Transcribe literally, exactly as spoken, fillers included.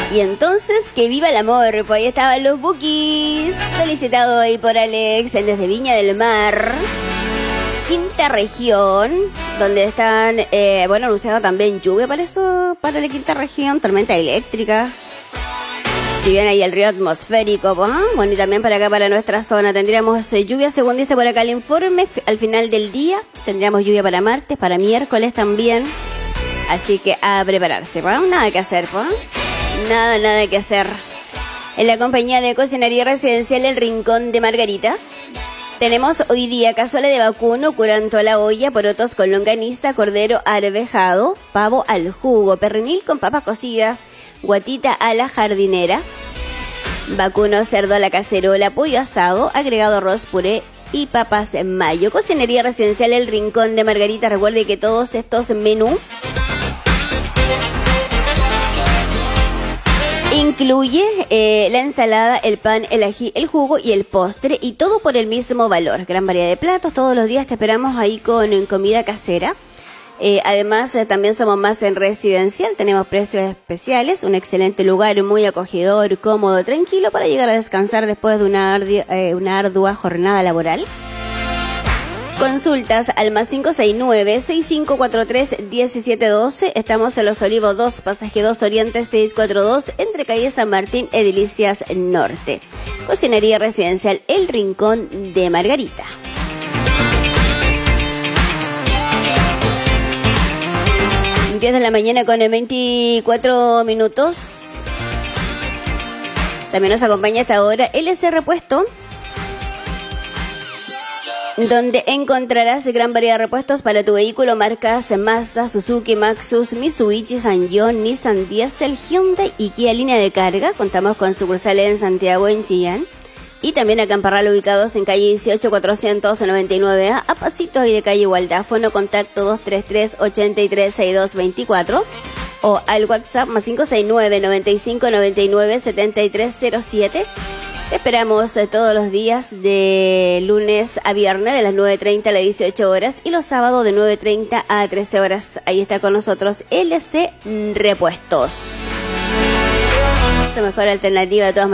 Y entonces, que viva el amor, pues ahí estaban los Bukis, solicitado ahí por Alex, desde Viña del Mar, quinta región, donde están, eh, bueno, anunciado también lluvia para eso, para la quinta región, tormenta eléctrica. Si bien ahí el río atmosférico, pues, ¿eh? Bueno, y también para acá, para nuestra zona, tendríamos eh, lluvia, según dice por acá el informe, f- al final del día, tendríamos lluvia para martes, para miércoles también, así que a prepararse, pues, nada que hacer, pues. Nada, nada que hacer. En la compañía de cocinaría residencial El Rincón de Margarita, tenemos hoy día cazuela de vacuno, curanto a la olla, porotos con longaniza, cordero arvejado, pavo al jugo, pernil con papas cocidas, guatita a la jardinera, vacuno, cerdo a la cacerola, pollo asado, agregado arroz, puré y papas en mayo. Cocinería residencial El Rincón de Margarita. Recuerde que todos estos menús incluye eh, la ensalada, el pan, el ají, el jugo y el postre, y todo por el mismo valor. Gran variedad de platos, todos los días te esperamos ahí con en comida casera. Eh, además, eh, también somos más en residencial, tenemos precios especiales, un excelente lugar, muy acogedor, cómodo, tranquilo para llegar a descansar después de una, ardi- eh, una ardua jornada laboral. Consultas al más cinco seis nueve, seis cinco cuatro tres, uno siete uno dos. Estamos en Los Olivos dos, Pasaje dos Oriente seiscientos cuarenta y dos, entre calle San Martín, Edilicias Norte. Cocinería residencial El Rincón de Margarita. diez de la mañana con veinticuatro minutos. También nos acompaña hasta ahora L C Repuesto, donde encontrarás gran variedad de repuestos para tu vehículo, marcas Mazda, Suzuki, Maxus, Mitsubishi, Sanyong, Nissan, Diesel, Hyundai y Kia línea de carga. Contamos con sucursales en Santiago, en Chillán, y también acá en Parral, ubicados en calle dieciocho, cuatrocientos noventa y nueve A, a pasitos y de calle Igualdad. Fono contacto dos tres tres, ocho tres, seis dos dos cuatro o al WhatsApp más cinco seis nueve, noventa y cinco, noventa y nueve, setenta y tres cero siete. Te esperamos eh, todos los días de lunes a viernes de las nueve treinta a las dieciocho horas y los sábados de nueve treinta a trece horas. Ahí está con nosotros L C Repuestos. Su mejor alternativa de todas maneras.